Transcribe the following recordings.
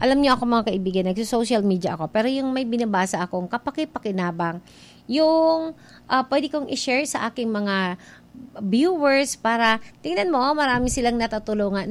Alam niyo ako mga kaibigan, nagso-social media ako, pero yung may binabasa akong kapaki-pakinabang, yung pwede kong i-share sa aking mga viewers para tingnan mo, marami silang natutulungan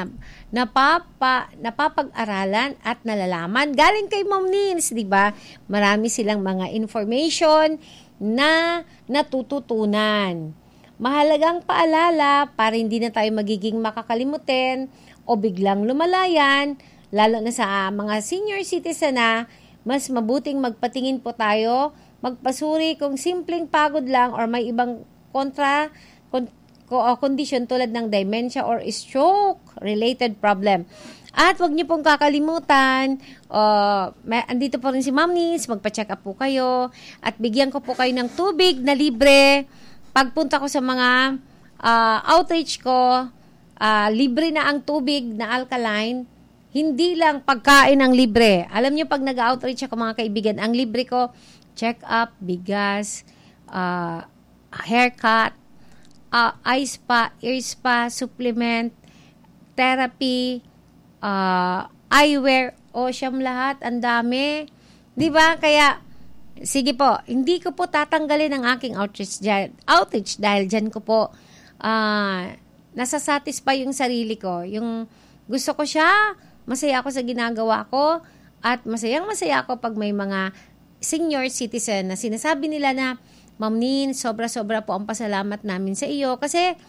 napapag-aralan at nalalaman. Galing kay Ma'am Nins, di ba? Marami silang mga information na natututunan. Mahalagang paalala para hindi na tayo magiging makakalimutin o biglang lumalayan, lalo na sa mga senior citizen na mas mabuting magpatingin po tayo, magpasuri kung simpleng pagod lang or may ibang condition tulad ng dementia or stroke-related problem. At huwag niyo pong kakalimutan, andito po rin si Ma'am Nins, magpa-check up po kayo at bigyan ko po kayo ng tubig na libre. Pagpunta ko sa mga outreach ko, libre na ang tubig na alkaline, hindi lang pagkain ang libre. Alam niyo pag nag-outreach ako mga kaibigan, ang libre ko, check up, bigas, haircut, eye spa, ear spa, supplement, therapy, eyewear, siyam lahat, ang dami. 'Di ba? Kaya sige po, hindi ko po tatanggalin ang aking outreach dahil diyan ko po nasasatisfy yung sarili ko. Yung gusto ko siya, masaya ako sa ginagawa ko at masayang-masaya ako pag may mga senior citizen na sinasabi nila na Ma'am Nin, sobra-sobra po ang pasalamat namin sa iyo kasi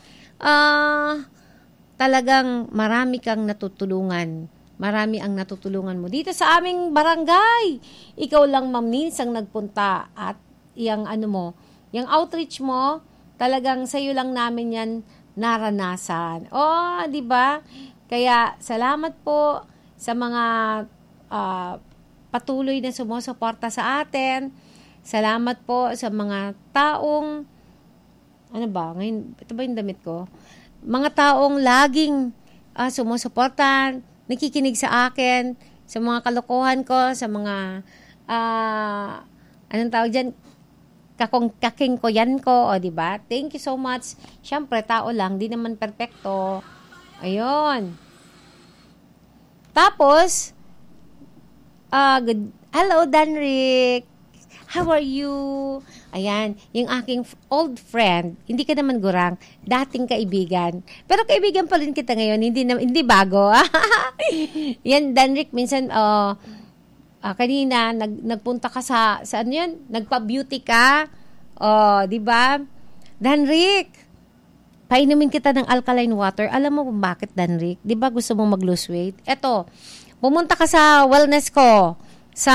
talagang marami kang natutulungan. Marami ang natutulungan mo. Dito sa aming barangay, ikaw lang Ma'am Nin ang nagpunta at yung yung outreach mo, talagang sa iyo lang namin yan naranasan. Di ba? Kaya salamat po sa mga patuloy na sumusuporta sa atin. Salamat po sa mga taong, ngayon, ito ba yung damit ko? Mga taong laging sumusuporta, nakikinig sa akin, sa mga kalokohan ko, sa mga, anong tawag dyan, kaking ko yan ko, diba? Thank you so much. Siyempre, tao lang, di naman perfecto. Ayun. Tapos, hello, Danrick. How are you? Ayan, yung aking old friend, hindi ka naman gurang, dating kaibigan. Pero kaibigan pa rin kita ngayon, hindi bago. Yan, Danrick, minsan, kanina, nagpunta ka sa ano yan? Nagpa-beauty ka. Di ba? Danrick, painumin kita ng alkaline water. Alam mo kung bakit, Danrick? Di ba gusto mo mag-lose weight? Eto, pumunta ka sa wellness ko, sa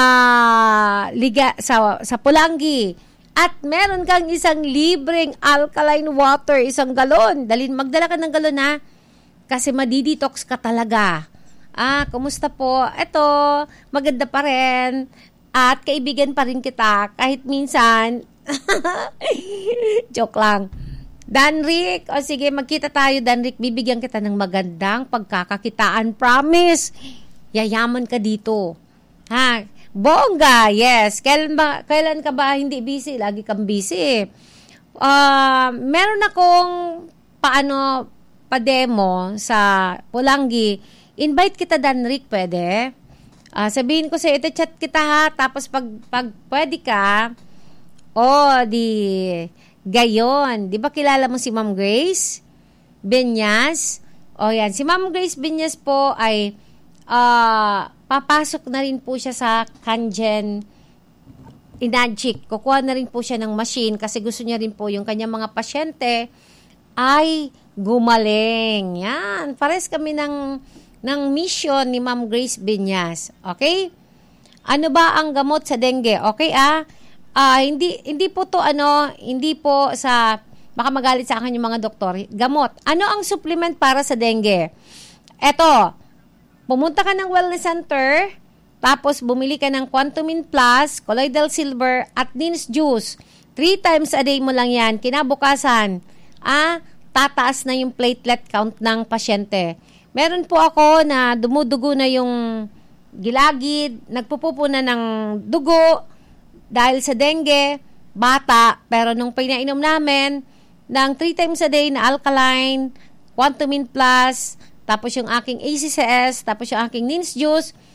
Pulangi, at meron kang isang libreng alkaline water, 1 galon. Magdala ka ng galon ha, kasi madidetox ka talaga. Kumusta po? Eto, maganda pa rin. At kaibigan pa rin kita, kahit minsan, joke lang. Danrick, sige, magkita tayo, Danrick. Bibigyan kita ng magandang pagkakakitaan. Promise. Yayaman ka dito. Ha? Bongga, yes. Kailan ka ba hindi busy? Lagi kang busy. Meron akong pa-demo sa Pulangi. Invite kita, Danrick, pwede? Sabihin ko sa'yo, ito-chat kita ha. Tapos pag pwede ka, di gayon. Di ba kilala mo si Ma'am Grace Binyas? Yan. Si Ma'am Grace Binyas po ay papasok na rin po siya sa Kangen Inajik. Kukuha na rin po siya ng machine kasi gusto niya rin po yung kanyang mga pasyente ay gumaling. Yan. Pares kami ng mission ni Ma'am Grace Binyas. Okay? Ano ba ang gamot sa dengue? Okay hindi po to hindi po sa, baka magalit sa akin yung mga doktor. Gamot. Ano ang supplement para sa dengue? Eto, pumunta ka ng wellness center, tapos bumili ka ng Quantumin Plus, Colloidal Silver, at Nins Juice. 3 times a day mo lang yan. Kinabukasan, tataas na yung platelet count ng pasyente. Meron po ako na dumudugo na yung gilagid, nagpupupo na ng dugo dahil sa dengue, bata, pero nung pinainom namin ng 3 times a day na alkaline, Quantumin Plus, tapos yung aking ACCS, tapos yung aking Nins Juice,